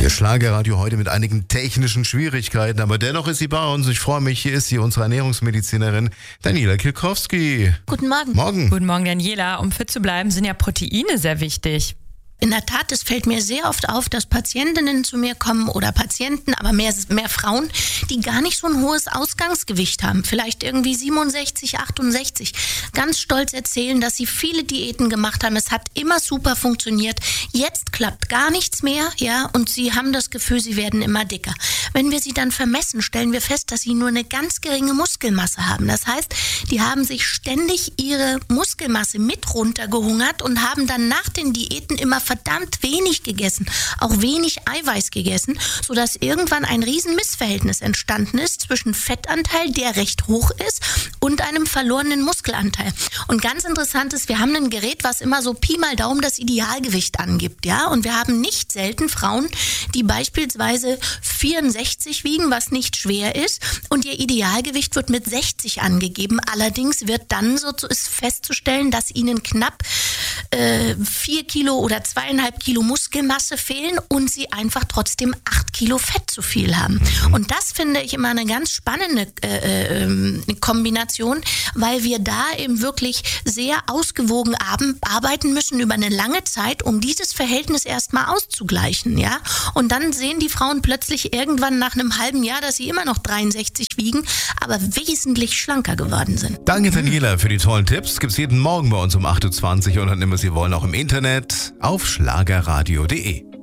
Ihr Schlagerradio heute mit einigen technischen Schwierigkeiten, aber dennoch ist sie bei uns. Ich freue mich, hier ist sie, unsere Ernährungsmedizinerin Daniela Kilkowski. Guten Morgen. Morgen. Guten Morgen, Daniela. Um fit zu bleiben, sind ja Proteine sehr wichtig. In der Tat, es fällt mir sehr oft auf, dass Patientinnen zu mir kommen oder Patienten, aber mehr Frauen, die gar nicht so ein hohes Ausgangsgewicht haben. Vielleicht irgendwie 67, 68. Ganz stolz erzählen, dass sie viele Diäten gemacht haben. Es hat immer super funktioniert. Jetzt klappt gar nichts mehr, ja, und sie haben das Gefühl, sie werden immer dicker. Wenn wir sie dann vermessen, stellen wir fest, dass sie nur eine ganz geringe Muskelmasse haben. Das heißt, die haben sich ständig ihre Muskelmasse mit runtergehungert und haben dann nach den Diäten immer verdammt wenig gegessen, auch wenig Eiweiß gegessen, sodass irgendwann ein riesen Missverhältnis entstanden ist zwischen Fettanteil, der recht hoch ist, und einem verlorenen Muskelanteil. Und ganz interessant ist, wir haben ein Gerät, was immer so Pi mal Daumen das Idealgewicht angibt, ja, und wir haben nicht selten Frauen, die beispielsweise 64 wiegen, was nicht schwer ist, und ihr Idealgewicht wird mit 60 angegeben. Allerdings wird dann so ist festzustellen, dass ihnen knapp 4 Kilo oder 2,5 Kilo Muskelmasse fehlen und sie einfach trotzdem 8 Kilo Fett zu viel haben. Und das finde ich immer eine ganz spannende Kombination, weil wir da eben wirklich sehr ausgewogen arbeiten müssen über eine lange Zeit, um dieses Verhältnis erstmal auszugleichen, ja. Und dann sehen die Frauen plötzlich irgendwann nach einem halben Jahr, dass sie immer noch 63 wiegen, aber wesentlich schlanker geworden sind. Danke, Daniela, für die tollen Tipps. Gibt's jeden Morgen bei uns um 8.20 Uhr und dann immer Sie wollen auch im Internet auf schlagerradio.de.